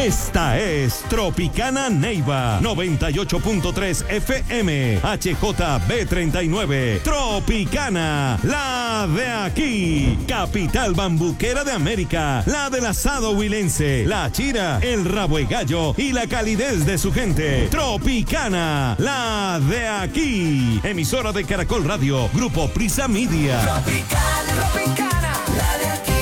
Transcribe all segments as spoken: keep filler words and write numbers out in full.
Esta es Tropicana Neiva, noventa y ocho punto tres F M, H J B treinta y nueve. Tropicana, la de aquí. Capital bambuquera de América, la del asado huilense, la chira, el rabo de gallo y la calidez de su gente. Tropicana, la de aquí. Emisora de Caracol Radio, Grupo Prisa Media. Tropicana, Tropicana, la de aquí.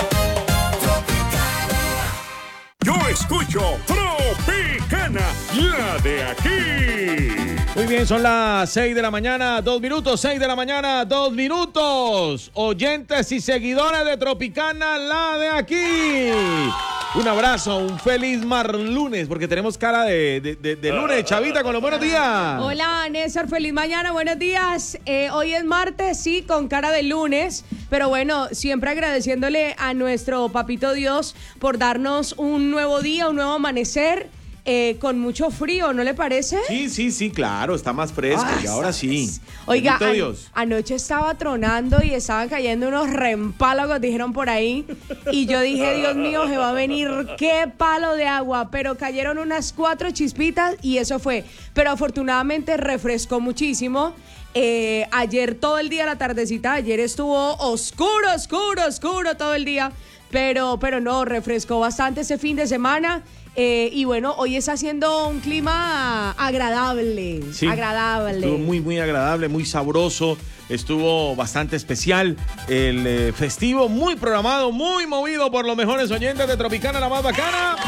Yo escucho Tropicana, la de aquí. Muy bien, son las seis de la mañana, dos minutos, seis de la mañana, dos minutos. Oyentes y seguidores de Tropicana, la de aquí. Un abrazo, un feliz mar lunes, porque tenemos cara de, de, de, de lunes. Chavita, con los buenos días. Hola, Néstor, feliz mañana, buenos días. Eh, hoy es martes, sí, con cara de lunes, pero bueno, siempre agradeciéndole a nuestro papito Dios por darnos un nuevo día, un nuevo amanecer. Eh, con mucho frío, ¿no le parece? Sí, sí, sí, claro, está más fresco Ah, y ahora sí. Oiga, Bendito an- Dios. anoche estaba tronando y estaban cayendo unos rempálagos, dijeron por ahí. Y yo dije, Dios mío, se va a venir qué palo de agua. Pero cayeron unas cuatro chispitas y eso fue. Pero afortunadamente refrescó muchísimo. Eh, ayer todo el día, la tardecita, ayer estuvo oscuro, oscuro, oscuro todo el día. Pero, pero no, refrescó bastante ese fin de semana. Eh, y bueno, hoy está haciendo un clima agradable, Sí, agradable. Estuvo muy, muy agradable, muy sabroso. Estuvo bastante especial el eh, festivo, muy programado, muy movido por los mejores oyentes de Tropicana, la más bacana.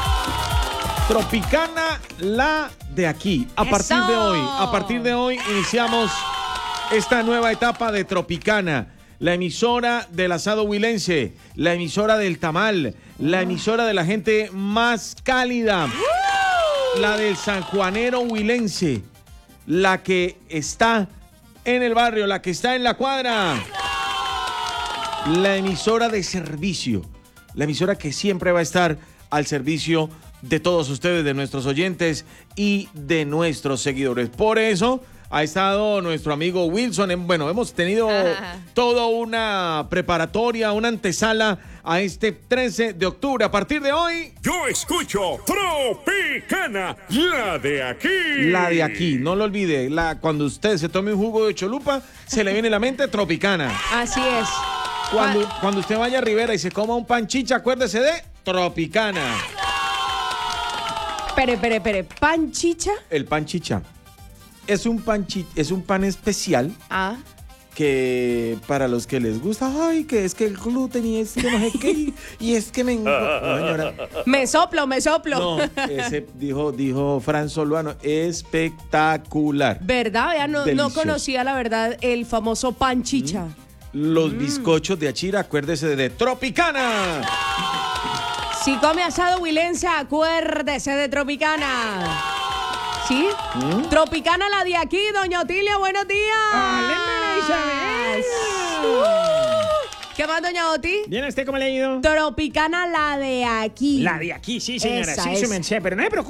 Tropicana, la de aquí. A ¡Eso! partir de hoy, a partir de hoy iniciamos esta nueva etapa de Tropicana. La emisora del asado huilense, la emisora del tamal, la emisora de la gente más cálida, la del sanjuanero huilense, la que está en el barrio, la que está en la cuadra, la emisora de servicio, la emisora que siempre va a estar al servicio de todos ustedes, de nuestros oyentes y de nuestros seguidores. Por eso ha estado nuestro amigo Wilson. Bueno, hemos tenido Ajá. toda una preparatoria, una antesala a este trece de octubre. A partir de hoy, Yo escucho Tropicana, la de aquí. la de aquí. No lo olvide, la, cuando usted se tome un jugo de cholupa, se le viene a la mente Tropicana. Así es. Cuando, cuando usted vaya a Rivera y se coma un pan chicha, acuérdese de Tropicana. Pere, pere, pere. ¿Pan chicha? El pan chicha es un pan, chi- es un pan especial Ah. que para los que les gusta, ay, que es que el gluten y es que no sé qué, y es que me... No, señora, Me soplo, me soplo. no, ese dijo, dijo Fran Soluano, espectacular. ¿Verdad? Vea, no, no Delicioso. conocía la verdad el famoso pan chicha. Los bizcochos de Achira, acuérdese de Tropicana. Si come asado huilense, acuérdese de Tropicana. ¿Sí? ¿Mm? Tropicana, la de aquí, doña Otilia, buenos días. Uh, ¿Qué más, doña Oti? Bien, ¿usted cómo le ha ido? Tropicana, la de aquí. La de aquí, sí, señora. Esa sí, es. su merced, pero no me preocupe.